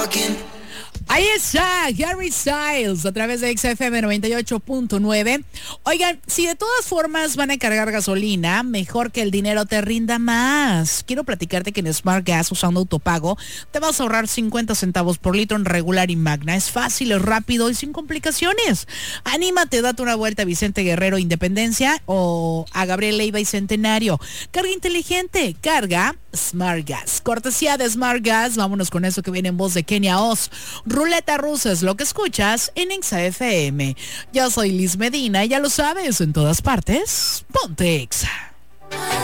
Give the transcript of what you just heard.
Ahí está, Harry Styles, a través de XFM 98.9. Oigan, si de todas formas van a cargar gasolina, mejor que el dinero te rinda más. Quiero platicarte que en Smart Gas, usando autopago, te vas a ahorrar 50 centavos por litro en regular y magna. Es fácil, es rápido y sin complicaciones. Anímate, date una vuelta a Vicente Guerrero, Independencia, o a Gabriel Leiva y Centenario. Carga inteligente, carga Smart Gas. Cortesía de Smart Gas, vámonos con eso que viene en voz de Kenia Oz. Ruleta rusa es lo que escuchas en Exa FM. Yo soy Liz Medina y ya lo sabes, en todas partes, ponte Exa.